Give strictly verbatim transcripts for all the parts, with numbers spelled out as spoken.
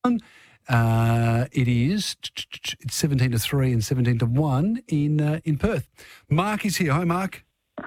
Uh, it is it's seventeen to three and seventeen to one in uh, in Perth. Mark is here. Hi, Mark.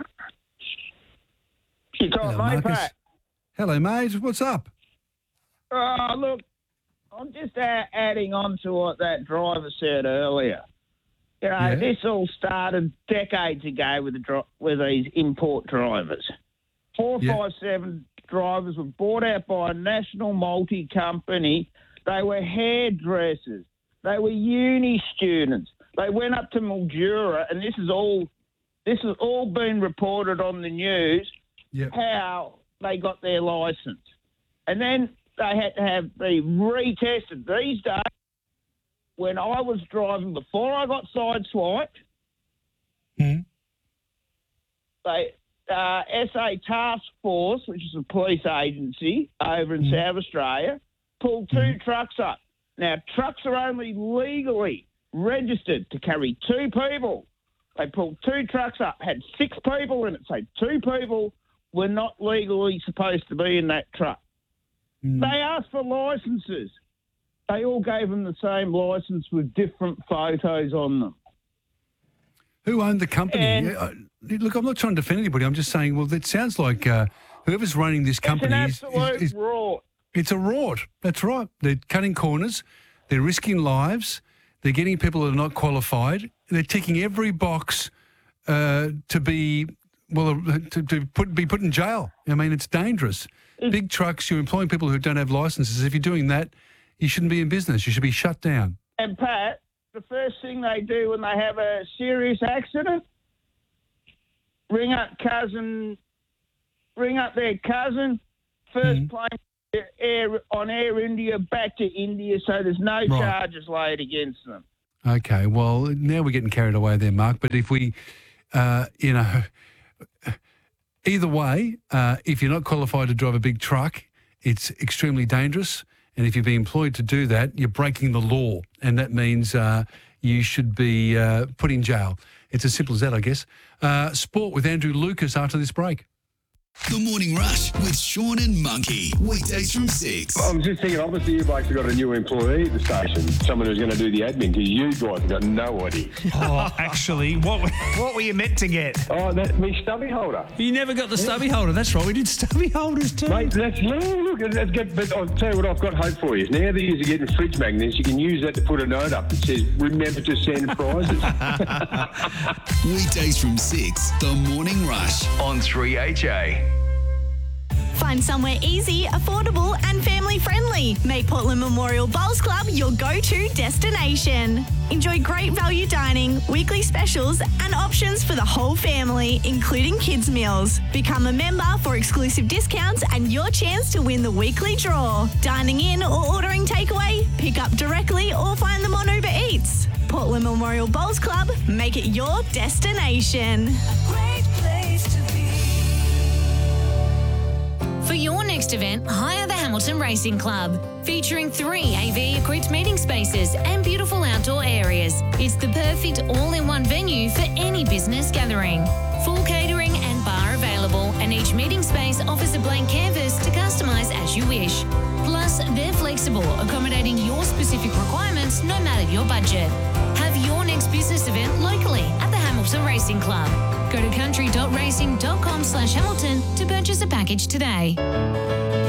You got Hello, me, Marcus. Pat. Hello, mate. What's up? Uh, look, I'm just uh, adding on to what that driver said earlier. You know, Yeah. this all started decades ago with the dri- with these import drivers. Four Yeah. five seven drivers were bought out by a national multi company. They were hairdressers. They were uni students. They went up to Mildura, and this is all this has all been reported on the news. Yep. How they got their licence, and then they had to have be retested. These days, when I was driving before I got sideswiped, Hmm. they uh, S A Task Force, which is a police agency over in South Australia, pulled two trucks up. Now, trucks are only legally registered to carry two people. They pulled two trucks up, had six people in it, so two people were not legally supposed to be in that truck. Mm. They asked for licences. They all gave them the same licence with different photos on them. Who owned the company? And- Yeah, I- look, I'm not trying to defend anybody. I'm just saying, well, it sounds like uh, whoever's running this It's an company is, absolute is, is rort. it's a rort. That's right. They're cutting corners. They're risking lives. They're getting people that are not qualified. They're ticking every box uh, to be well to, to put be put in jail. I mean, it's dangerous. Big trucks. You're employing people who don't have licenses. If you're doing that, you shouldn't be in business. You should be shut down. And Pat, the first thing they do when they have a serious accident, ring up cousin, ring up their cousin, first Mhm. plane air on Air India back to India, so there's no Right. charges laid against them. Okay, well, now we're getting carried away there, Mark. But if we, uh, you know, either way, uh, if you're not qualified to drive a big truck, it's extremely dangerous. And if you've been employed to do that, you're breaking the law. And that means uh, you should be uh, put in jail. It's as simple as that, I guess. Uh, sport with Andrew Lucas after this break. The Morning Rush with Sean and Monkey. Weekdays from six. I was just thinking, obviously you blokes have got a new employee at the station, someone who's going to do the admin, because you guys have got no idea. Oh, actually, what what were you meant to get? Oh, that's me stubby holder. You never got the stubby holder. That's right. We did stubby holders too. Mate, that's, no, look, that's good, but I'll tell you what, I've got hope for you. Now that you're getting fridge magnets, you can use that to put a note up that says, remember to send prizes. Weekdays from six. The Morning Rush on three H A. Find somewhere easy, affordable and family friendly. Make Portland Memorial Bowls Club your go-to destination. Enjoy great value dining, weekly specials and options for the whole family, including kids' meals. Become a member for exclusive discounts and your chance to win the weekly draw. Dining in or ordering takeaway? Pick up directly or find them on Uber Eats. Portland Memorial Bowls Club, make it your destination. Great place to be. For your next event, hire the Hamilton Racing Club, featuring three A V-equipped meeting spaces and beautiful outdoor areas. It's the perfect all-in-one venue for any business gathering. Full catering and bar available, and each meeting space offers a blank canvas to customise as you wish. Plus, they're flexible, accommodating your specific requirements no matter your budget. Have your next business event locally at the Hamilton Racing Club. Go to country dot racing dot com slash Hamilton to purchase a package today.